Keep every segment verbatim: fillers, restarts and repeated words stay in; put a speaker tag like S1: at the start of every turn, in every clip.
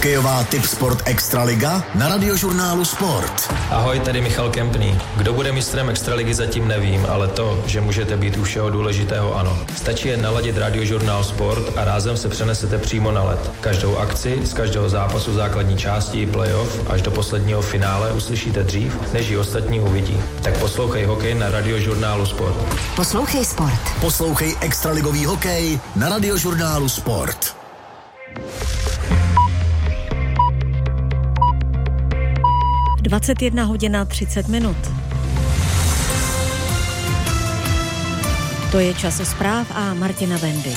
S1: Hokejová Tipsport Extraliga na Radiožurnálu Sport.
S2: Ahoj, tady Michal Kempný. Kdo bude mistrem Extraligy, zatím nevím, ale to, že můžete být u všeho důležitého, ano. Stačí jen naladit Radiožurnál Sport a rázem se přenesete přímo na led. Každou akci z každého zápasu základní části i playoff až do posledního finále uslyšíte dřív, než ji ostatní uvidí. Tak poslouchej hokej na Radiožurnálu Sport.
S3: Poslouchej sport.
S1: Poslouchej extraligový hokej na Radiožurnálu Sport.
S4: dvacet jedna hodina třicet minut. To je čas zpráv a Martina Bendy.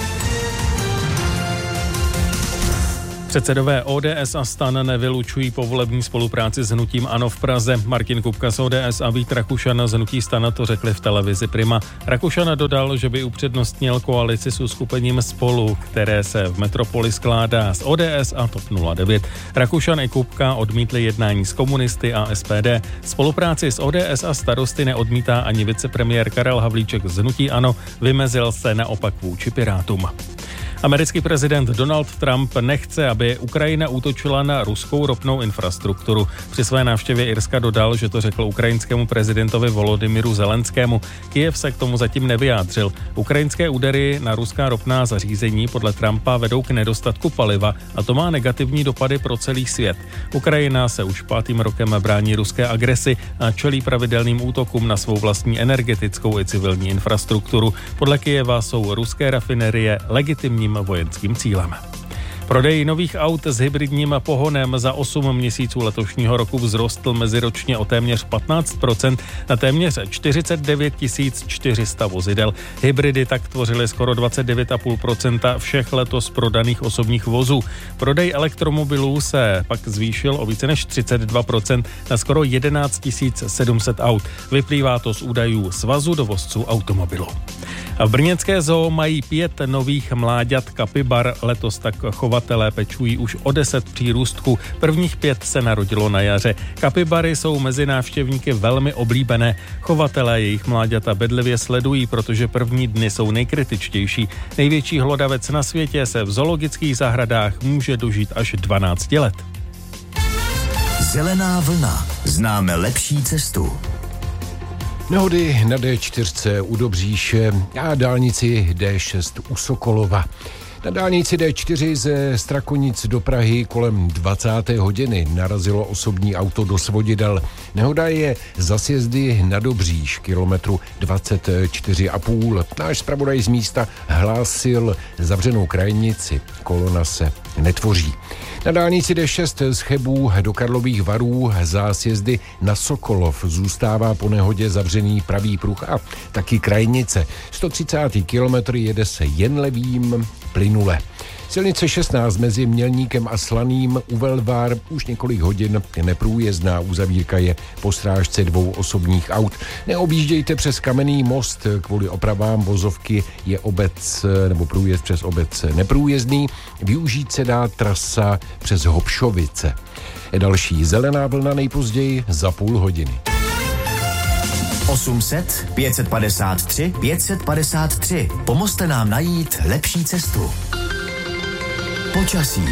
S5: Předsedové O D S a STAN nevylučují povolební spolupráci s hnutím ANO v Praze. Martin Kupka z O D S a Vít Rakušan z hnutí STAN to řekli v televizi Prima. Rakušan dodal, že by upřednostnil koalici s uskupením Spolu, které se v metropoli skládá z O D S a TOP nula devět. Rakušan i Kupka odmítli jednání s komunisty a S P D. Spolupráci s O D S a Starosty neodmítá ani vicepremiér Karel Havlíček z hnutí ANO, vymezil se naopak vůči Pirátům. Americký prezident Donald Trump nechce, aby Ukrajina útočila na ruskou ropnou infrastrukturu. Při své návštěvě Irska dodal, že to řekl ukrajinskému prezidentovi Volodymyru Zelenskému. Kyjev se k tomu zatím nevyjádřil. Ukrajinské údery na ruská ropná zařízení podle Trumpa vedou k nedostatku paliva a to má negativní dopady pro celý svět. Ukrajina se už pátým rokem brání ruské agresi a čelí pravidelným útokům na svou vlastní energetickou i civilní infrastrukturu. Podle Kyjeva jsou ruské rafinerie legitimním vojenským cílem. Prodej nových aut s hybridním pohonem za osm měsíců letošního roku vzrostl meziročně o téměř patnáct procent na téměř čtyřicet devět tisíc čtyři sta vozidel. Hybridy tak tvořily skoro dvacet devět celá pět procenta všech letos prodaných osobních vozů. Prodej elektromobilů se pak zvýšil o více než třicet dva procent na skoro jedenáct tisíc sedm set aut. Vyplývá to z údajů Svazu dovozců automobilů. V brněnské zoo mají pět nových mláďat kapibar. Letos tak chovatelé pečují už o deset přírůstků. Prvních pět se narodilo na jaře. Kapibary jsou mezi návštěvníky velmi oblíbené. Chovatelé jejich mláďata bedlivě sledují, protože první dny jsou nejkritičtější. Největší hlodavec na světě se v zoologických zahradách může dožít až dvanáct let.
S1: Zelená vlna. Známe lepší cestu.
S6: Nehody na D čtyři u Dobříše a dálnici D šest u Sokolova. Na dálnici D čtyři ze Strakonic do Prahy kolem dvacáté hodiny narazilo osobní auto do svodidel. Nehoda je za sjezdy na Dobříš, kilometru dvacet čtyři a půl. Náš zpravodaj z místa hlásil zavřenou krajnici. Kolona se netvoří. Na dálnici D šest z Chebů do Karlových Varů za sjezdy na Sokolov zůstává po nehodě zavřený pravý pruh a taky krajnice. sto třicátý kilometr jede se jen levým plynule. Silnice šestnáct mezi Mělníkem a Slaným u Velvár už několik hodin neprůjezdná. Uzavírka je po srážce dvou osobních aut. Neobjíždějte přes Kamenný most, kvůli opravám vozovky je obec nebo průjezd přes obec neprůjezdný. Využít se dá trasa přes Hopšovice. Další zelená vlna nejpozději za půl hodiny.
S1: osm set, pět set padesát tři, pět set padesát tři. Pomozte nám najít lepší cestu. Počasí.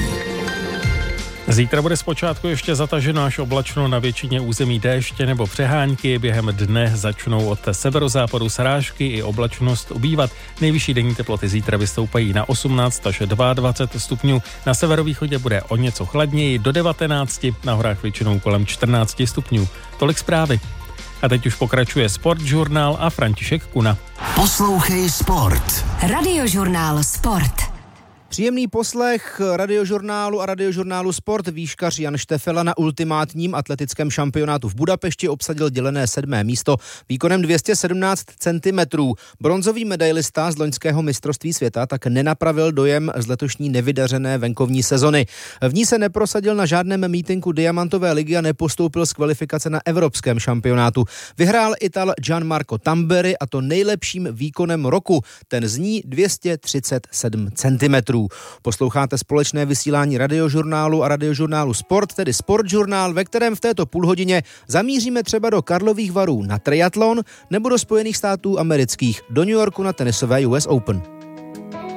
S5: Zítra bude zpočátku ještě zataženo až oblačno, na většině území déště nebo přehánky. Během dne začnou od severozápadu srážky i oblačnost ubývat. Nejvyšší denní teploty zítra vystoupají na osmnáct až dvacet dva stupňů. Na severovýchodě bude o něco chladněji do devatenáct, na horách většinou kolem čtrnáct stupňů. Tolik zprávy. A teď už pokračuje Sportžurnál a František Kuna.
S1: Poslouchej sport.
S3: Radiožurnál Sport.
S7: Příjemný poslech Radiožurnálu a Radiožurnálu Sport. Výškař Jan Štefela na ultimátním atletickém šampionátu v Budapešti obsadil dělené sedmé místo výkonem dvě stě sedmnáct centimetrů. Bronzový medailista z loňského mistrovství světa tak nenapravil dojem z letošní nevydařené venkovní sezony. V ní se neprosadil na žádném mítinku Diamantové ligy a nepostoupil z kvalifikace na evropském šampionátu. Vyhrál Ital Gianmarco Tamberi a to nejlepším výkonem roku. Ten zní dvě stě třicet sedm centimetrů. Posloucháte společné vysílání Radiožurnálu a Radiožurnálu Sport, tedy Sportžurnál, ve kterém v této půlhodině zamíříme třeba do Karlových Varů na triatlon nebo do Spojených států amerických, do New Yorku na tenisové U S Open.